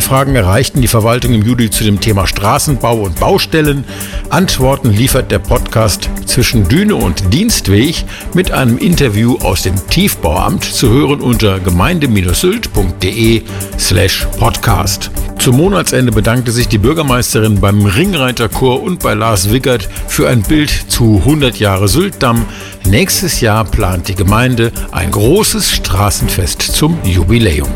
Anfragen erreichten die Verwaltung im Juli zu dem Thema Straßenbau und Baustellen. Antworten liefert der Podcast Zwischen Düne und Dienstweg mit einem Interview aus dem Tiefbauamt, zu hören unter gemeinde-sylt.de/podcast. Zum Monatsende bedankte sich die Bürgermeisterin beim Ringreiterchor und bei Lars Wiggert für ein Bild zu 100 Jahre Syltdamm. Nächstes Jahr plant die Gemeinde ein großes Straßenfest zum Jubiläum.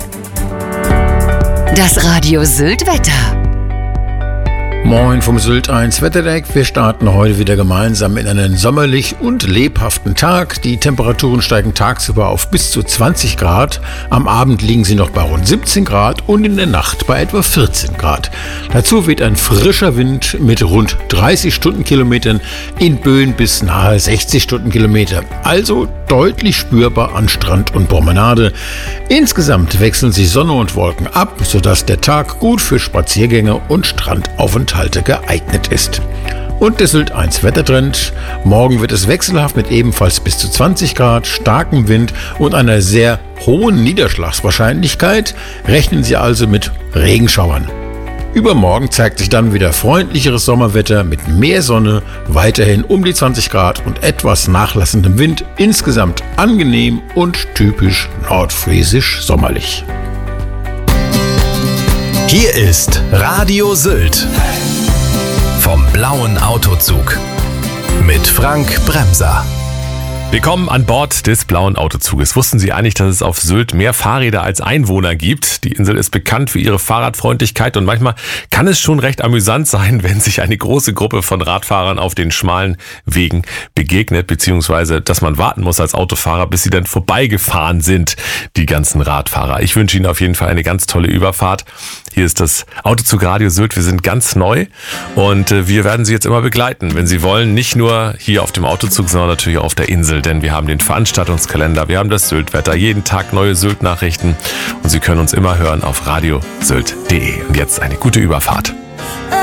Das Radio Sylt Wetter. Moin vom Sylt 1 Wetterdeck. Wir starten heute wieder gemeinsam in einen sommerlich und lebhaften Tag. Die Temperaturen steigen tagsüber auf bis zu 20 Grad. Am Abend liegen sie noch bei rund 17 Grad und in der Nacht bei etwa 14 Grad. Dazu weht ein frischer Wind mit rund 30 Stundenkilometern in Böen bis nahe 60 Stundenkilometer. Also deutlich spürbar an Strand und Promenade. Insgesamt wechseln sich Sonne und Wolken ab, sodass der Tag gut für Spaziergänge und Strandaufenthalte geeignet ist. Und der Sylt 1 Wettertrend. Morgen wird es wechselhaft mit ebenfalls bis zu 20 Grad, starkem Wind und einer sehr hohen Niederschlagswahrscheinlichkeit. Rechnen Sie also mit Regenschauern. Übermorgen zeigt sich dann wieder freundlicheres Sommerwetter mit mehr Sonne, weiterhin um die 20 Grad und etwas nachlassendem Wind. Insgesamt angenehm und typisch nordfriesisch sommerlich. Hier ist Radio Sylt vom blauen Autozug mit Frank Bremser. Willkommen an Bord des blauen Autozuges. Wussten Sie eigentlich, dass es auf Sylt mehr Fahrräder als Einwohner gibt? Die Insel ist bekannt für ihre Fahrradfreundlichkeit und manchmal kann es schon recht amüsant sein, wenn sich eine große Gruppe von Radfahrern auf den schmalen Wegen begegnet, beziehungsweise dass man warten muss als Autofahrer, bis sie dann vorbeigefahren sind, die ganzen Radfahrer. Ich wünsche Ihnen auf jeden Fall eine ganz tolle Überfahrt. Hier ist das Autozug Radio Sylt. Wir sind ganz neu und wir werden Sie jetzt immer begleiten, wenn Sie wollen. Nicht nur hier auf dem Autozug, sondern natürlich auch auf der Insel. Denn wir haben den Veranstaltungskalender, wir haben das Sylt-Wetter, jeden Tag neue Sylt-Nachrichten und Sie können uns immer hören auf radiosylt.de. Und jetzt eine gute Überfahrt.